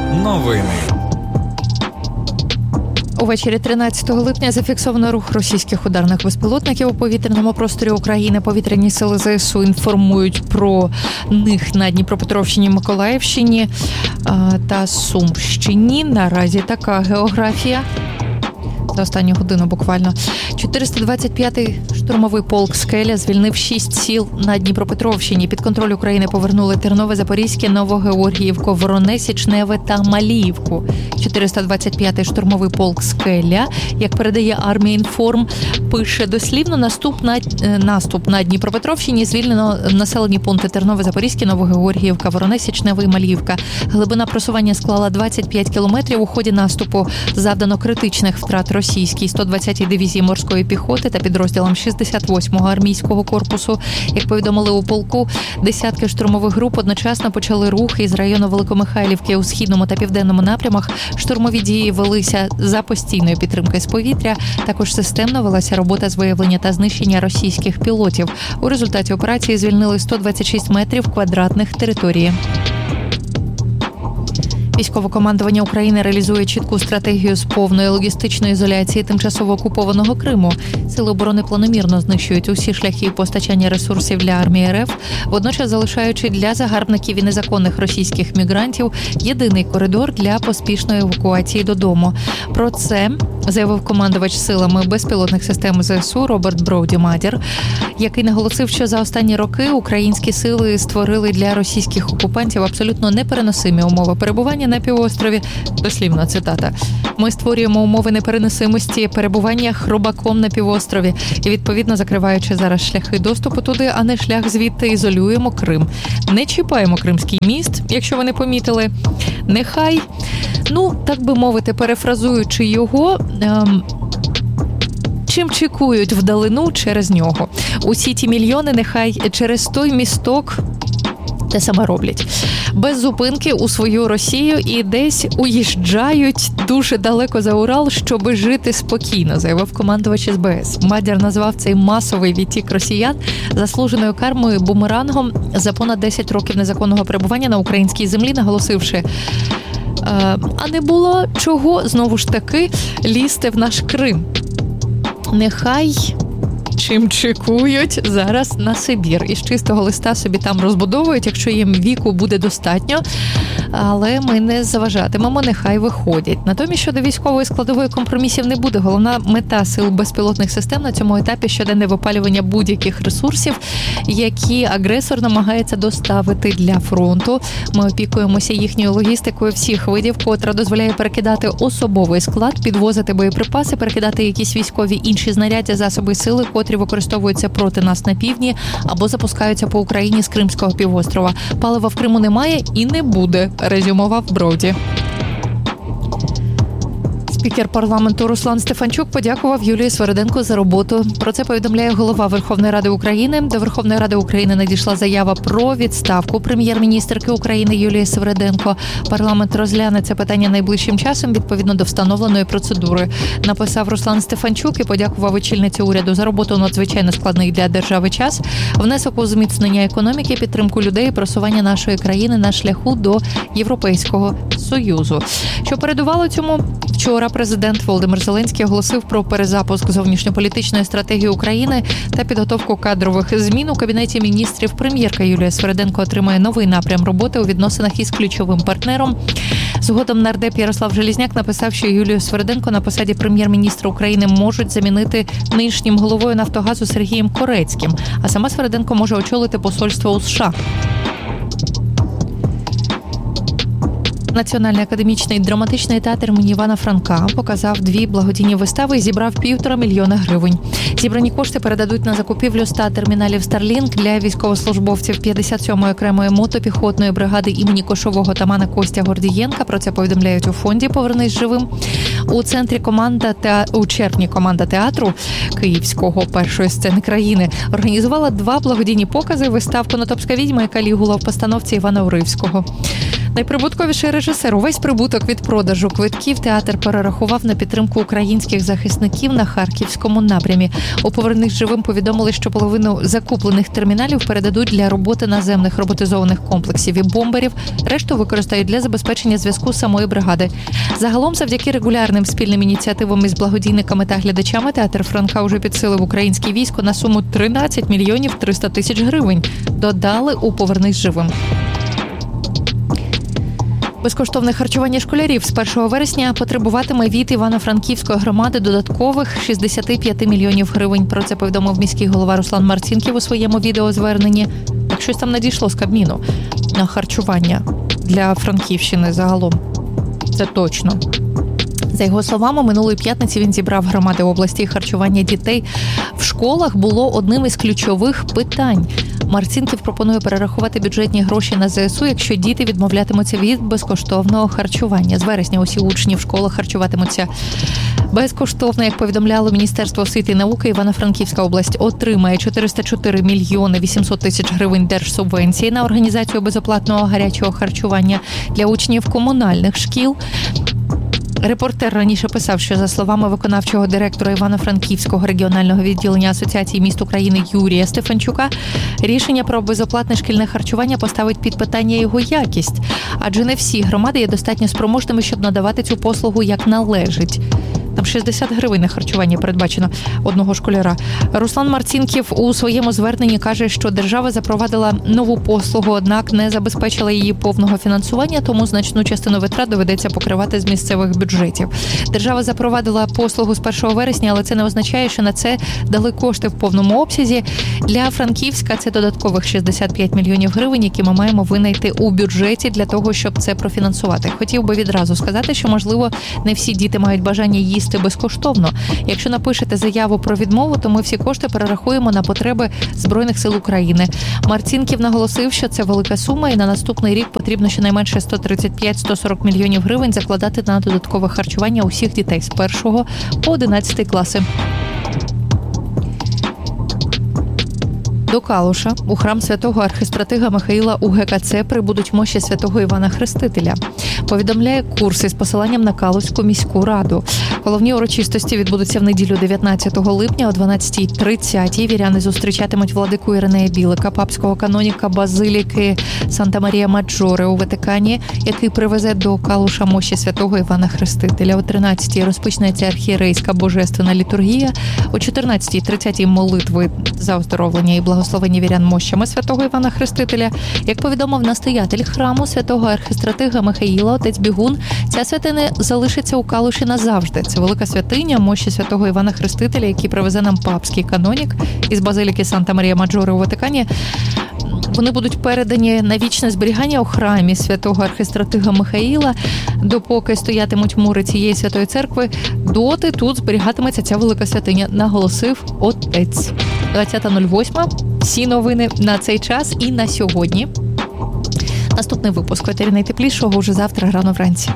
Новини. Увечері 13 липня зафіксовано рух російських ударних безпілотників у повітряному просторі України. Повітряні сили ЗСУ інформують про них на Дніпропетровщині, Миколаївщині та Сумщині. Наразі така географія. За останню годину буквально. 425-й штурмовий полк «Скеля» звільнив 6 сіл на Дніпропетровщині. Під контроль України повернули Тернове, Запорізьке, Новогеоргіївку, Вороне, Січневе та Маліївку. 425-й штурмовий полк «Скеля», як передає Армія.Інформ, пише дослівно, наступ на Дніпропетровщині звільнено населені пункти Тернове, Запорізьке, Новогеоргіївка, Вороне, Січневе і Маліївка. Глибина просування склала 25 кілометрів. У ході наступу завдано критичних втрат російській 120-й дивізії морської піхоти та підрозділам 68-го армійського корпусу. Як повідомили у полку, десятки штурмових груп одночасно почали рух із району Великомихайлівки у східному та південному напрямах. Штурмові дії велися за постійної підтримки з повітря. Також системно велася робота з виявлення та знищення російських пілотів. У результаті операції звільнили 126 метрів квадратних території. Військове командування України реалізує чітку стратегію з повної логістичної ізоляції тимчасово окупованого Криму. Сили оборони планомірно знищують усі шляхи постачання ресурсів для армії РФ, водночас залишаючи для загарбників і незаконних російських мігрантів єдиний коридор для поспішної евакуації додому. Про це заявив командувач силами безпілотних систем ЗСУ Роберт Броуді-Мадір, який наголосив, що за останні роки українські сили створили для російських окупантів абсолютно непереносимі умови перебування на півострові. Дослівна цитата. «Ми створюємо умови непереносимості перебування хробаком на півострові і, відповідно, закриваючи зараз шляхи доступу туди, а не шлях звідти, ізолюємо Крим. Не чіпаємо Кримський міст, якщо ви не помітили. Нехай, так би мовити, перефразуючи його, чим чекують вдалину через нього. Усі ті мільйони нехай через той місток те саме роблять. Без зупинки у свою Росію і десь уїжджають дуже далеко за Урал, щоби жити спокійно», заявив командувач СБС. Мадір назвав цей масовий відтік росіян заслуженою кармою бумерангом за понад 10 років незаконного перебування на українській землі, наголосивши: «А не було чого, знову ж таки, лізти в наш Крим. Нехай чим чекують зараз на Сибір. І з чистого листа собі там розбудовують, якщо їм віку буде достатньо. Але ми не заважатимемо, нехай виходять». Натомість щодо військової складової компромісів не буде. Головна мета сил безпілотних систем на цьому етапі – щоденне випалювання будь-яких ресурсів, які агресор намагається доставити для фронту. Ми опікуємося їхньою логістикою всіх видів, котра дозволяє перекидати особовий склад, підвозити боєприпаси, перекидати якісь військові інші знаряддя, засоби сили, котрі використовуються проти нас на півдні або запускаються по Україні з Кримського півострова. Палива в Криму немає і не буде, резюмував Броуді. Спікер парламенту Руслан Стефанчук подякував Юлії Свериденко за роботу. Про це повідомляє голова Верховної Ради України. До Верховної Ради України надійшла заява про відставку прем'єр-міністерки України Юлії Свериденко. Парламент розгляне це питання найближчим часом відповідно до встановленої процедури, написав Руслан Стефанчук і подякував очільниці уряду за роботу у надзвичайно складний для держави час, внесок у зміцнення економіки, підтримку людей і просування нашої країни на шляху до Європейського Союзу. Що передувало цьому? Вчора президент Володимир Зеленський оголосив про перезапуск зовнішньополітичної стратегії України та підготовку кадрових змін у Кабінеті міністрів. Прем'єрка Юлія Свериденко отримає новий напрям роботи у відносинах із ключовим партнером. Згодом нардеп Ярослав Железняк написав, що Юлію Свериденко на посаді прем'єр-міністра України можуть замінити нинішнім головою «Нафтогазу» Сергієм Корецьким, а сама Свериденко може очолити посольство у США. Національний академічний драматичний театр імені Івана Франка показав 2 благодійні вистави і зібрав 1,5 мільйона гривень. Зібрані кошти передадуть на закупівлю 100 терміналів Starlink для військовослужбовців 57-ї окремої мотопіхотної бригади імені кошового отамана Костя Гордієнка. Про це повідомляють у фонді «Повернись живим». У червні команда театру Київського першої сцени країни організувала 2 благодійні покази: виставку «Конотопська відьма» і «Калігула» в постановці Івана Уривського. Найприбутковіший режисер. Увесь прибуток від продажу квитків театр перерахував на підтримку українських захисників на Харківському напрямі. У «Повернись живим» повідомили, що половину закуплених терміналів передадуть для роботи наземних роботизованих комплексів і бомберів. Решту використають для забезпечення зв'язку самої бригади. Загалом, завдяки регулярним спільним ініціативам із благодійниками та глядачами, театр Франка вже підсилив українське військо на суму 13 мільйонів 300 тисяч гривень. Додали у «Повернись живим». Безкоштовне харчування школярів з 1 вересня потребуватиме від Івано-Франківської громади додаткових 65 мільйонів гривень. Про це повідомив міський голова Руслан Марцінків у своєму відеозверненні. Так щось там надійшло з Кабміну на харчування для Франківщини загалом. Це точно. За його словами, минулої п'ятниці він зібрав громади області. Харчування дітей в школах було одним із ключових питань. Марцінків пропонує перерахувати бюджетні гроші на ЗСУ, якщо діти відмовлятимуться від безкоштовного харчування. З вересня усі учні в школах харчуватимуться безкоштовно. Як повідомляло Міністерство освіти і науки, Івано-Франківська область отримає 404 мільйони 800 тисяч гривень держсубвенції на організацію безоплатного гарячого харчування для учнів комунальних шкіл. Репортер раніше писав, що, за словами виконавчого директора Івано-Франківського регіонального відділення Асоціації міст України Юрія Стефанчука, рішення про безоплатне шкільне харчування поставить під питання його якість. Адже не всі громади є достатньо спроможними, щоб надавати цю послугу як належить. Там 60 гривень на харчування передбачено одного школяра. Руслан Марцінків у своєму зверненні каже, що держава запровадила нову послугу, однак не забезпечила її повного фінансування, тому значну частину витрат доведеться покривати з місцевих бюджетів. Держава запровадила послугу з 1 вересня, але це не означає, що на це дали кошти в повному обсязі. Для Франківська це додаткових 65 мільйонів гривень, які ми маємо винайти у бюджеті для того, щоб це профінансувати. Хотів би відразу сказати, що, можливо, не всі діти мають бажання їсти безкоштовно. Якщо напишете заяву про відмову, то ми всі кошти перерахуємо на потреби Збройних сил України. Марцінків наголосив, що це велика сума і на наступний рік потрібно щонайменше 135-140 мільйонів гривень закладати на додаткове харчування усіх дітей з 1 по 11 класи. До Калуша у храм святого архистратига Михаїла УГКЦ прибудуть мощі святого Івана Хрестителя. Повідомляє курс із посиланням на Калузьку міську раду. Головні урочистості відбудуться в неділю 19 липня о 12:30. Віряни зустрічатимуть владику Іринея Білика, папського каноніка базиліки Санта-Марія-Маджоре у Ватикані, який привезе до Калуша мощі святого Івана Хрестителя. О 13:00 розпочнеться архієрейська божественна літургія. О 14:30 молитви за оздоровлення і благословення вірян мощами святого Івана Хрестителя. Як повідомив настоятель храму святого архистратига Михаїла, отець Бігун, ця святиня залишиться у Калуші назавжди. Це велика святиня, мощі святого Івана Хрестителя, який привезе нам папський канонік із базиліки Санта-Марія-Маджоре у Ватикані. Вони будуть передані на вічне зберігання у храмі святого архистратига Михаїла. Допоки стоятимуть мури цієї святої церкви, доти тут зберігатиметься ця велика святиня, наголосив отець. 20:08. Всі новини на цей час і на сьогодні. Наступний випуск в етері найтеплішого вже завтра рано вранці.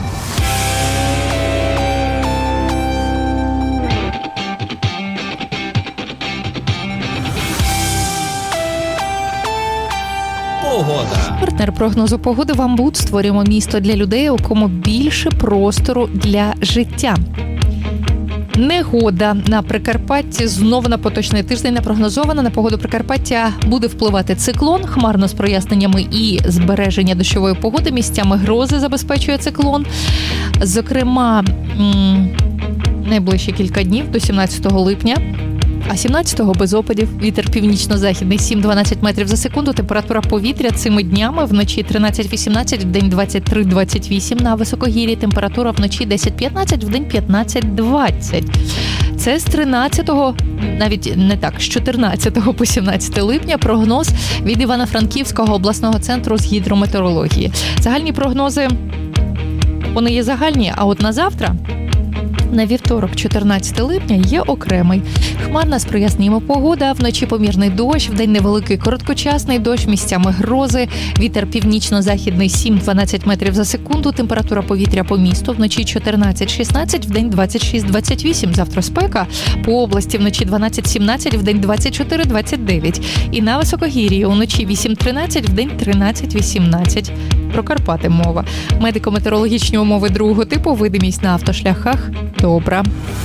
Погода. Партнер прогнозу погоди «Вам Буд». Створюємо місто для людей, у кому більше простору для життя. Негода на Прикарпатті знову на поточний тиждень не прогнозована. На погоду Прикарпаття буде впливати циклон, хмарно з проясненнями і збереження дощової погоди. Місцями грози забезпечує циклон. Зокрема, найближчі кілька днів до 17 липня. А 17-го без опадів, вітер північно-західний 7-12 метрів за секунду, температура повітря цими днями вночі 13-18, вдень 23-28, на високогір'ї температура вночі 10-15, вдень 15-20. Це з 13-го, навіть не так, з 14 по 17 липня прогноз від Івано-Франківського обласного центру з гідрометеорології. Загальні прогнози, вони є загальні, а от на завтра На вівторок, 14 липня, є окремий. Хмарна з проясненнями погода, вночі помірний дощ, вдень невеликий короткочасний дощ, місцями грози, вітер північно-західний 7-12 метрів за секунду, температура повітря по місту вночі 14-16, вдень 26-28, завтра спека, по області вночі 12-17, вдень 24-29, і на високогір'ї уночі 8-13, вдень 13-18. Про Карпати мова. Медико-метеорологічні умови другого типу, видимість на автошляхах добра.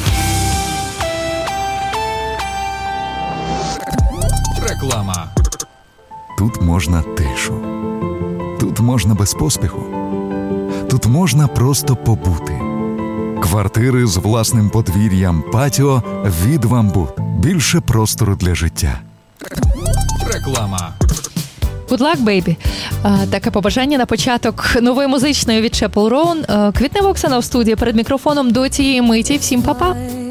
Реклама. Тут можна тишу. Тут можна без поспіху. Тут можна просто побути. Квартири з власним подвір'ям, патіо від «Вамбут». Більше простору для життя. Реклама. Good luck, baby. Таке побажання на початок нової музичної від Chapel Roan. Квітнева Оксана в студії перед мікрофоном до цієї миті. Всім па-па!